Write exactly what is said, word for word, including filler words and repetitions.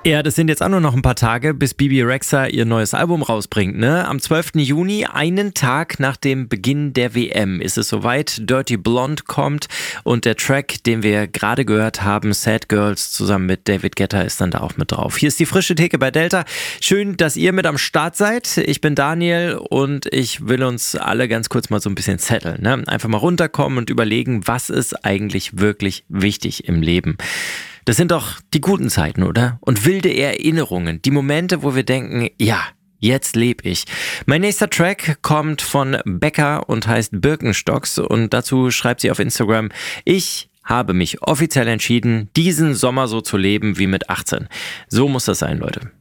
Ja, das sind jetzt auch nur noch ein paar Tage, bis Bebe Rexha ihr neues Album rausbringt, ne? Am zwölften Juni, einen Tag nach dem Beginn der W M, ist es soweit. Dirty Blonde kommt und der Track, den wir gerade gehört haben, Sad Girls, zusammen mit David Guetta, ist dann da auch mit drauf. Hier ist die frische Theke bei Delta. Schön, dass ihr mit am Start seid. Ich bin Daniel und ich will uns alle ganz kurz mal so ein bisschen zetteln, ne? Einfach mal runterkommen und überlegen, was ist eigentlich wirklich wichtig im Leben. Das sind doch die guten Zeiten, oder? Und wilde Erinnerungen, die Momente, wo wir denken, ja, jetzt lebe ich. Mein nächster Track kommt von Becca und heißt Birkenstocks und dazu schreibt sie auf Instagram: Ich habe mich offiziell entschieden, diesen Sommer so zu leben wie mit achtzehn. So muss das sein, Leute.